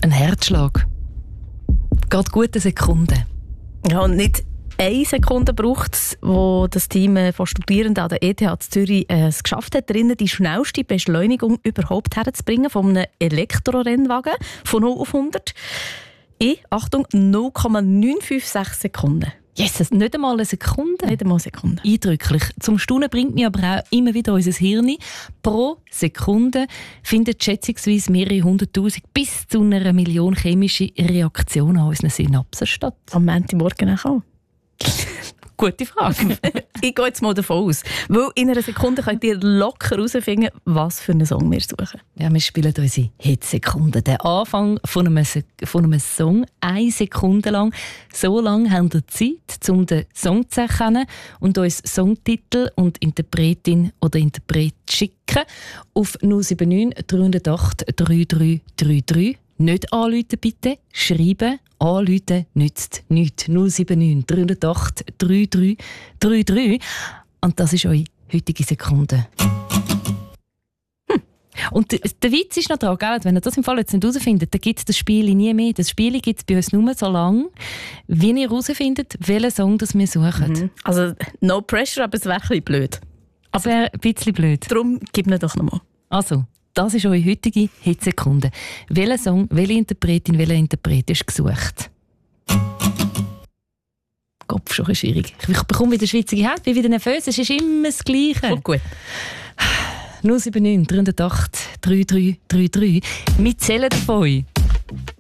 ein Herzschlag. Geht gute Sekunde. Ja, und nicht 1 Sekunde braucht es, wo das Team von Studierenden an der ETH Zürich es geschafft hat, drinnen die schnellste Beschleunigung überhaupt herzubringen von einem Elektrorennwagen von 0 auf 100 in, Achtung, 0,956 Sekunden. Jesus, nicht einmal eine Sekunde. Nicht einmal eine Sekunde. Eindrücklich. Zum Staunen bringt mich aber auch immer wieder unser Hirn. Pro Sekunde findet schätzungsweise mehrere 100'000 bis zu 1 Million chemische Reaktionen an unseren Synapsen statt. Am Montagmorgen auch. Gute Frage. Ich gehe jetzt mal davon aus. Weil in einer Sekunde könnt ihr locker herausfinden, was für einen Song wir suchen. Ja, wir spielen unsere Hitsekunden. Der Anfang von einem Song, 1 Sekunde lang. So lange haben wir Zeit, um den Song zu erkennen und uns Songtitel und Interpretin oder Interpret schicken auf 079 308 3333. Nicht anrufen bitte, schreiben. Anrufen nützt nichts. 079 308 3333. Und das ist eure heutige Sekunde. Und der Witz ist noch dran, gell? Wenn ihr das im Fall jetzt nicht herausfindet, dann gibt es das Spiel nie mehr. Das Spiel gibt es bei uns nur so lange, wie ihr herausfindet, welchen Song das wir suchen. Mhm. Also no pressure, aber es wäre ein bisschen blöd. Es wäre ein bisschen blöd. Darum gib mir doch nochmal. Also, das ist eure heutige Hitsekunde. Welcher Song, welche Interpretin, welcher Interpret ist gesucht? Kopf schon schwierig. Ich bekomme wieder schwitzige Hände, bin wieder nervös. Es ist immer das Gleiche. Oh, gut. 079 308 3333. Wir zählen davon.